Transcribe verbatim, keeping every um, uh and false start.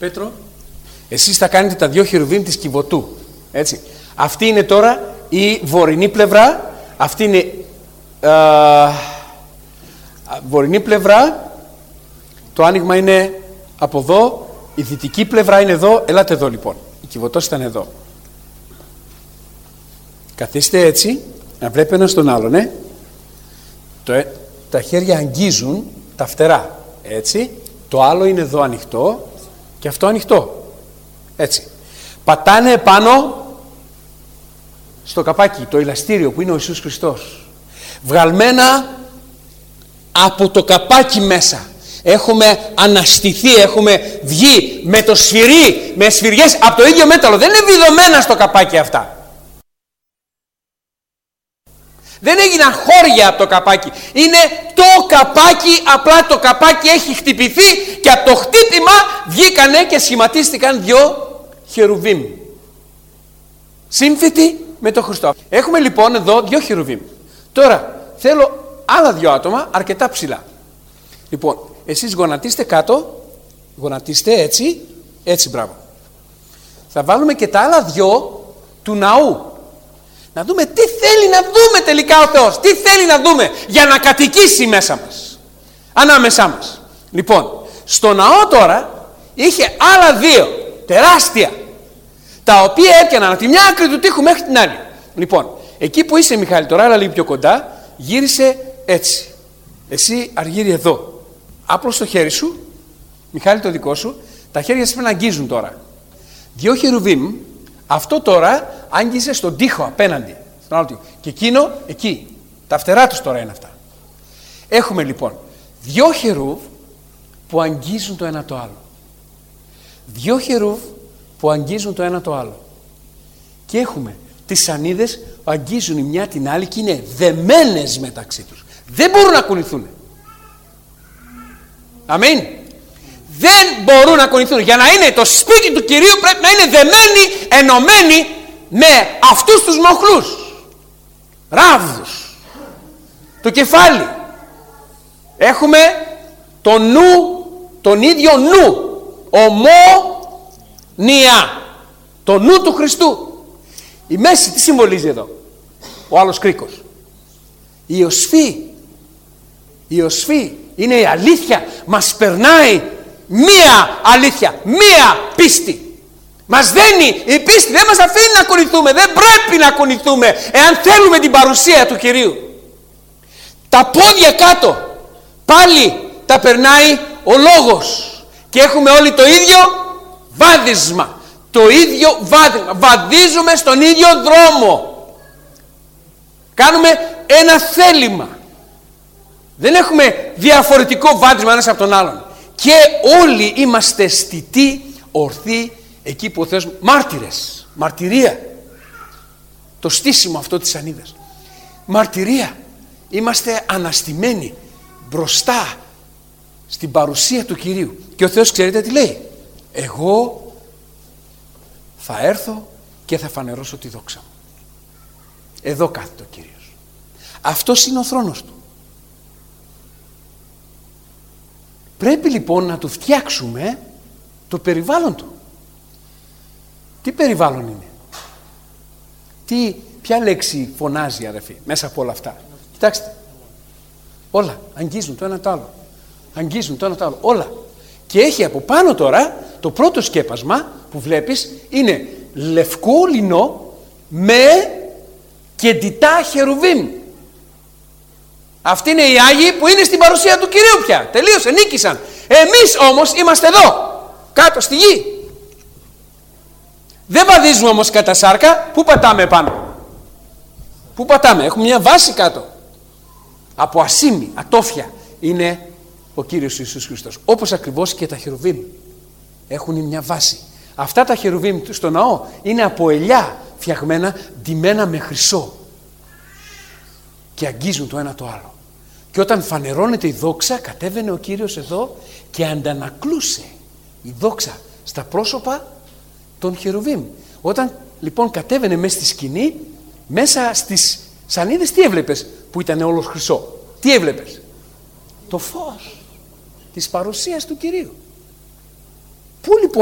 Πέτρο, εσείς θα κάνετε τα δυο χερουβίμ της Κιβωτού. Έτσι. Αυτή είναι τώρα η βορεινή πλευρά. Αυτή είναι α, βορεινή πλευρά. Το άνοιγμα είναι από εδώ. Η δυτική πλευρά είναι εδώ. Ελάτε εδώ λοιπόν. Η Κιβωτός ήταν εδώ. Καθίστε έτσι, να βλέπει ένας τον άλλον, ε. Το, τα χέρια αγγίζουν τα φτερά. Έτσι. Το άλλο είναι εδώ ανοιχτό και αυτό ανοιχτό. Έτσι. Πατάνε πάνω στο καπάκι, το ηλαστήριο που είναι ο Ιησούς Χριστός. Βγαλμένα από το καπάκι μέσα. Έχουμε αναστηθεί, έχουμε βγει με το σφυρί, με σφυριές από το ίδιο μέταλλο. Δεν είναι βιδωμένα στο καπάκι αυτά. Δεν έγιναν χώρια από το καπάκι. Είναι το καπάκι, απλά το καπάκι έχει χτυπηθεί και από το χτύπημα βγήκανε και σχηματίστηκαν δυο χερουβίμ. Σύμφυτοι με τον Χριστό. Έχουμε λοιπόν εδώ δυο χερουβίμ. Τώρα θέλω άλλα δυο άτομα αρκετά ψηλά. Λοιπόν, εσείς γονατίστε κάτω, γονατίστε έτσι, έτσι μπράβο. Θα βάλουμε και τα άλλα δυο του ναού. Να δούμε τι θέλει να δούμε τελικά ο Θεός. Τι θέλει να δούμε για να κατοικήσει μέσα μας. Ανάμεσά μας. Λοιπόν, στο ναό τώρα είχε άλλα δύο τεράστια, τα οποία έπιαναν από τη μια άκρη του τοίχου μέχρι την άλλη. Λοιπόν, εκεί που είσαι Μιχάλη τώρα, αλλά λίγο πιο κοντά, γύρισε έτσι. Εσύ Αργύρι εδώ. Άπλωσε το χέρι σου, Μιχάλη το δικό σου, τα χέρια σου πρέπει να αγγίζουν τώρα. Δυο χερουβίμ, αυτό τώρα άγγιζε στον τοίχο απέναντι. Στον άλλο τοίχο. Και εκείνο εκεί. Τα φτερά τους τώρα είναι αυτά. Έχουμε λοιπόν δυο χερούβ που αγγίζουν το ένα το άλλο. Δυο χερούβ που αγγίζουν το ένα το άλλο. Και έχουμε τις σανίδες που αγγίζουν η μια την άλλη και είναι δεμένες μεταξύ τους. Δεν μπορούν να κουνηθούν. Αμήν. Δεν μπορούν να κουνηθούν. Για να είναι το σπίτι του Κυρίου πρέπει να είναι δεμένοι, ενωμένοι με αυτούς τους μοχλούς. Ράβδους. Το κεφάλι. Έχουμε το νου, τον ίδιο νου. Ομόνια. Το νου του Χριστού. Η μέση τι συμβολίζει εδώ? Ο άλλος κρίκος. Η ιοσφή. Η ιοσφή είναι η αλήθεια. Μας περνάει μία αλήθεια, μία πίστη. Μας δένει η πίστη, δεν μας αφήνει να κουνηθούμε. Δεν πρέπει να κουνηθούμε εάν θέλουμε την παρουσία του Κυρίου. Τα πόδια κάτω πάλι τα περνάει ο λόγος. Και έχουμε όλοι το ίδιο βάδισμα. Το ίδιο βάδισμα. Βαδίζουμε στον ίδιο δρόμο. Κάνουμε ένα θέλημα. Δεν έχουμε διαφορετικό βάδισμα ένας από τον άλλον. Και όλοι είμαστε στιτοί, ορθοί, εκεί που ο Θεός, μάρτυρες, μαρτυρία. Το στήσιμο αυτό της σανίδας. Μαρτυρία. Είμαστε αναστημένοι μπροστά στην παρουσία του Κυρίου. Και ο Θεός ξέρετε τι λέει? Εγώ θα έρθω και θα φανερώσω τη δόξα μου. Εδώ κάθεται ο Κύριος. Αυτός είναι ο θρόνος του. Πρέπει λοιπόν να του φτιάξουμε το περιβάλλον του. Τι περιβάλλον είναι? Τι, ποια λέξη φωνάζει αδερφοί μέσα από όλα αυτά? Κοιτάξτε. Όλα αγγίζουν το ένα το άλλο. Αγγίζουν το ένα το άλλο. Όλα. Και έχει από πάνω τώρα το πρώτο σκέπασμα που βλέπεις είναι λευκό λινό με κεντητά χερουβίμ. Αυτοί είναι οι Άγιοι που είναι στην παρουσία του Κυρίου πια. Τελείωσε, νίκησαν. Εμείς όμως είμαστε εδώ, κάτω στη γη. Δεν βαδίζουμε όμως κατά σάρκα. Πού πατάμε πάνω? Πού πατάμε? Έχουμε μια βάση κάτω. Από ασήμι, ατόφια είναι ο Κύριος Ιησούς Χριστός. Όπως ακριβώς και τα χερουβίμ έχουν μια βάση. Αυτά τα χερουβίμ στο ναό είναι από ελιά φτιαγμένα, ντυμένα με χρυσό. Και αγγίζουν το ένα το άλλο. Και όταν φανερώνεται η δόξα, κατέβαινε ο Κύριος εδώ και αντανακλούσε η δόξα στα πρόσωπα των χερουβίμ. Όταν λοιπόν κατέβαινε μέσα στη σκηνή, μέσα στις σανίδες τι έβλεπες που ήταν όλο χρυσό? Τι έβλεπες? Το φως της παρουσίας του Κυρίου. Πού λοιπόν